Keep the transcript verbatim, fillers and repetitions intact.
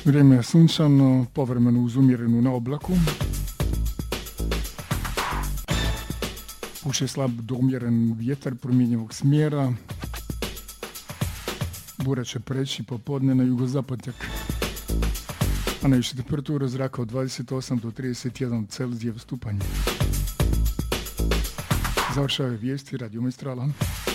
Vrijeme je sunčano, povremeno uz umjerenu na oblaku. Puše slab do umjeren vjetar promjenjivog smjera. Bura će preći popodne na jugozapad, a najviša temperatura zraka od dvadeset osam do trideset jedan Celzijev stupanj. Završavaju vijesti Radio Mistrala.